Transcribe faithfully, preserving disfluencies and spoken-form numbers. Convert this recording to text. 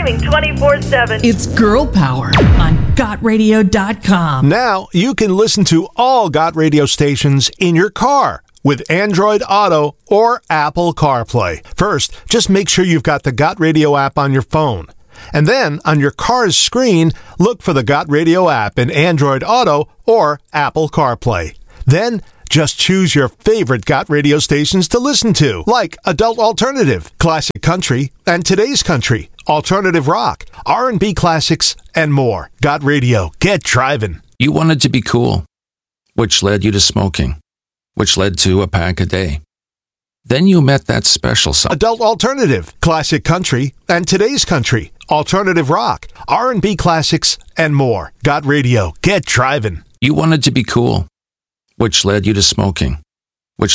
streaming twenty-four seven. It's Girl Power on got radio dot com. Now you can listen to all Got Radio stations in your car with Android Auto or Apple CarPlay. First, just make sure you've got the Got Radio app on your phone. And then, on your car's screen, look for the Got Radio app in Android Auto or Apple CarPlay. Then, just choose your favorite Got Radio stations to listen to, like Adult Alternative, Classic Country, and Today's Country, Alternative Rock, R and B Classics, and more. Got Radio. Get driving. You wanted to be cool, which led you to smoking, which led to a pack a day. Then you met that special song. Adult Alternative, Classic Country, and Today's Country, Alternative Rock, R and B Classics, and more. Got Radio. Get driving. You wanted to be cool, which led you to smoking,